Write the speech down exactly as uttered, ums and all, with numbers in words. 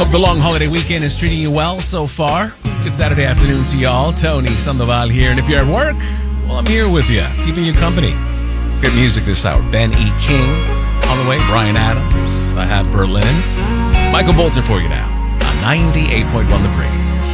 Hope the long holiday weekend is treating you well so far. Good Saturday afternoon to y'all. Tony Sandoval here. And if you're at work, well, I'm here with you, keeping you company. Good music this hour. Ben E. King on the way. Brian Adams. I have Berlin. Michael Bolton for you now on ninety-eight point one The Breeze.